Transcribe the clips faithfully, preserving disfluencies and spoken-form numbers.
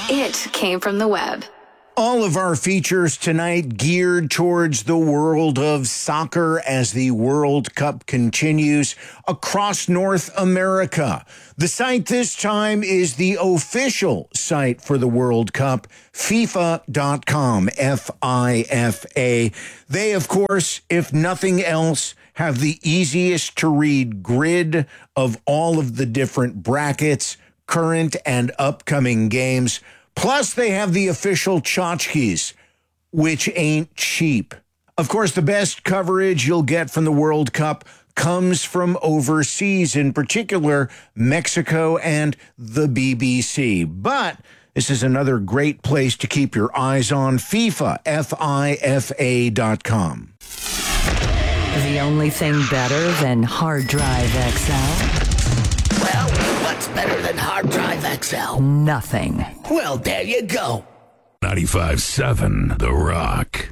It came from the web. All of our features tonight geared towards the world of soccer as the World Cup continues across North America. The site this time is the official site for the World Cup, FIFA dot com, F I F A. They, of course, if nothing else, have the easiest to read grid of all of the different brackets, current and upcoming games. Plus, they have the official tchotchkes, which ain't cheap. Of course, the best coverage you'll get from the World Cup comes from overseas, in particular, Mexico and the B B C. But this is another great place to keep your eyes on, FIFA, F I F A dot com. The only thing better than Hard Drive X L? Well, what's better than Hard Drive X L? Nothing. Well, there you go. ninety-five point seven The Rock.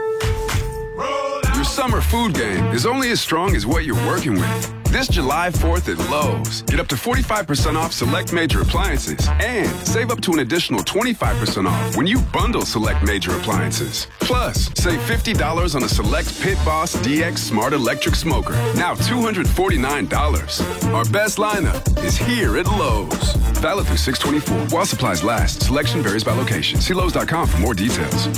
Your summer food game is only as strong as what you're working with. This July fourth at Lowe's, get up to forty-five percent off select major appliances and save up to an additional twenty-five percent off when you bundle select major appliances. Plus, save fifty dollars on a select Pit Boss D X Smart Electric Smoker, now two hundred forty-nine dollars. Our best lineup is here at Lowe's. Valid through six twenty-four. While supplies last, selection varies by location. See Lowe's dot com for more details.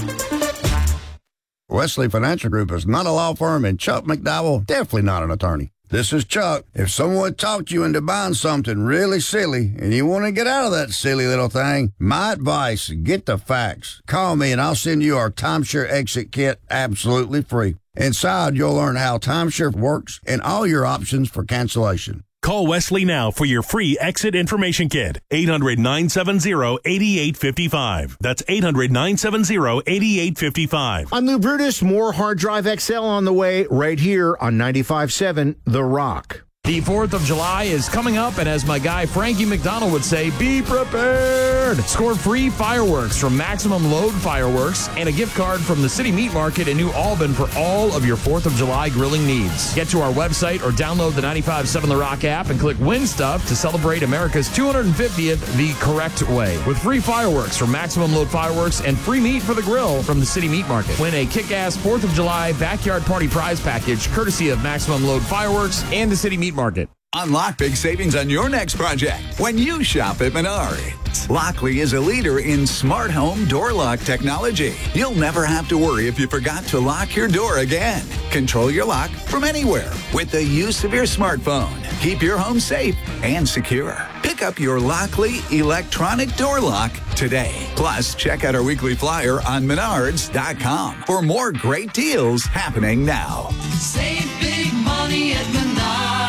Wesley Financial Group is not a law firm, and Chuck McDowell definitely not an attorney. This is Chuck. If someone talked you into buying something really silly and you want to get out of that silly little thing, my advice, get the facts. Call me and I'll send you our timeshare exit kit absolutely free. Inside, you'll learn how timeshare works and all your options for cancellation. Call Wesley now for your free exit information kit. eight hundred, nine seven zero, eight eight five five. That's eight hundred, nine seven zero, eight eight five five. I'm Lou Brutus. More Hard Drive X L on the way right here on ninety-five point seven The Rock. The fourth of July is coming up, and as my guy Frankie McDonald would say, be prepared. Score free fireworks from Maximum Load Fireworks and a gift card from the City Meat Market in New Albin for all of your fourth of July grilling needs. Get to our website or download the ninety-five point seven The Rock app and click Win Stuff to celebrate America's two hundred fiftieth the correct way. With free fireworks from Maximum Load Fireworks and free meat for the grill from the City Meat Market. Win a kick-ass fourth of July backyard party prize package courtesy of Maximum Load Fireworks and the City Meat Market. Unlock big savings on your next project when you shop at Menards. Lockley is a leader in smart home door lock technology. You'll never have to worry if you forgot to lock your door again. Control your lock from anywhere with the use of your smartphone. Keep your home safe and secure. Pick up your Lockley electronic door lock today. Plus, check out our weekly flyer on Menards dot com for more great deals happening now. Save big money at Menards.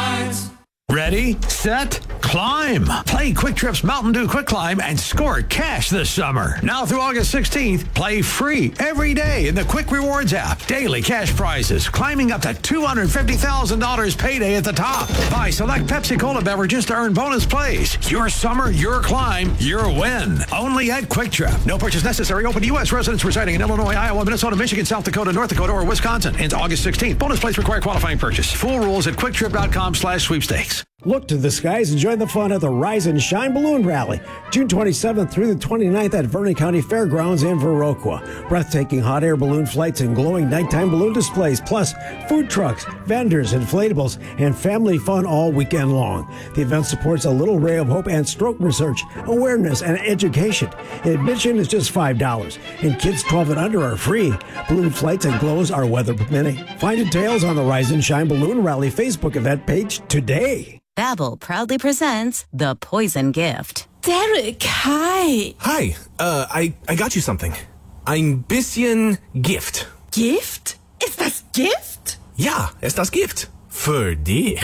Ready, set, climb. Play Quick Trip's Mountain Dew Quick Climb and score cash this summer. Now through August sixteenth, play free every day in the Quick Rewards app. Daily cash prizes, climbing up to two hundred fifty thousand dollars payday at the top. Buy select Pepsi Cola beverages to earn bonus plays. Your summer, your climb, your win. Only at Quick Trip. No purchase necessary. Open to U S residents residing in Illinois, Iowa, Minnesota, Michigan, South Dakota, North Dakota, or Wisconsin. Ends August sixteenth. Bonus plays require qualifying purchase. Full rules at quick trip dot com slash sweepstakes. Look to the skies and join the fun at the Rise and Shine Balloon Rally, June twenty-seventh through the twenty-ninth at Vernon County Fairgrounds in Viroqua. Breathtaking hot air balloon flights and glowing nighttime balloon displays, plus food trucks, vendors, inflatables, and family fun all weekend long. The event supports a Little Ray of Hope and stroke research, awareness, and education. Admission is just five dollars, and kids twelve and under are free. Balloon flights and glows are weather permitting. Find details on the Rise and Shine Balloon Rally Facebook event page today. Babbel proudly presents The Poison Gift. Derek, hi. Hi, uh, I, I got you something. Ein bisschen Gift. Gift? Ist das Gift? Ja, ist das Gift. Für dich.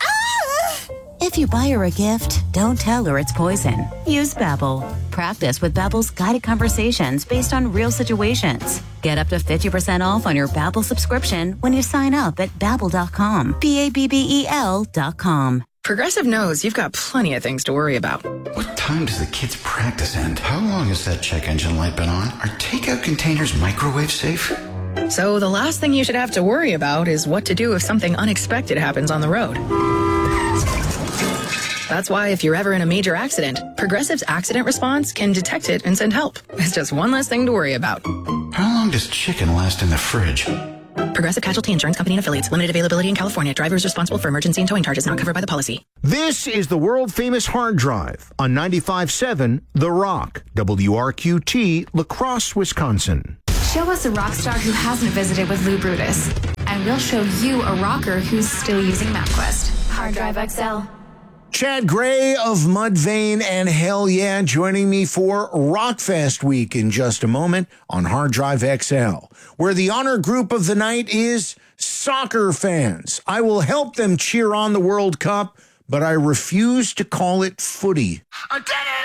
Ah! If you buy her a gift, don't tell her it's poison. Use Babbel. Practice with Babbel's guided conversations based on real situations. Get up to fifty percent off on your Babbel subscription when you sign up at Babbel dot com. B A B B E L dot com. Progressive knows you've got plenty of things to worry about. What time does the kids' practice end? How long has that check engine light been on? Are takeout containers microwave safe? So the last thing you should have to worry about is what to do if something unexpected happens on the road. That's why if you're ever in a major accident, Progressive's accident response can detect it and send help. It's just one less thing to worry about. How long does chicken last in the fridge? Progressive Casualty Insurance Company and Affiliates. Limited availability in California. Driver is responsible for emergency and towing charges not covered by the policy. This is the world-famous Hard Drive on ninety-five point seven The Rock, W R Q T, La Crosse, Wisconsin. Show us a rock star who hasn't visited with Lou Brutus, and we'll show you a rocker who's still using MapQuest. Hard Drive X L. Chad Gray of Mudvayne and Hell Yeah joining me for Rockfest Week in just a moment on Hard Drive X L, where the honor group of the night is soccer fans. I will help them cheer on the World Cup, but I refuse to call it footy. I did it